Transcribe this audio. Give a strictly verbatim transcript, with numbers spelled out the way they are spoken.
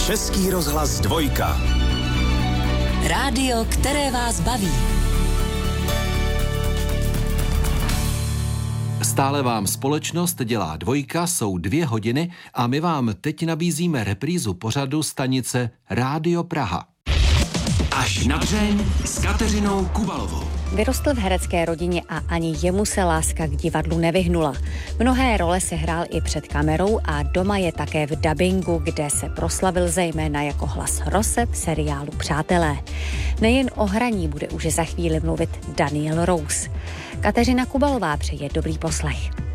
Český rozhlas Dvojka. Rádio, které vás baví. Stále vám společnost dělá Dvojka, jsou dvě hodiny a my vám teď nabízíme reprízu pořadu stanice Rádio Praha. Až na dřeň s Kateřinou Kubalovou. Vyrostl v herecké rodině a ani jemu se láska k divadlu nevyhnula. Mnohé role se hrál i před kamerou a doma je také v dabingu, kde se proslavil zejména jako hlas Rose v seriálu Přátelé. Nejen o hraní bude už za chvíli mluvit Daniel Rous. Kateřina Kubalová přeje dobrý poslech.